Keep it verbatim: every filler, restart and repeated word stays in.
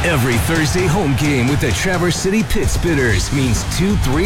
Every Thursday home game with the Traverse City Pit Spitters means two, three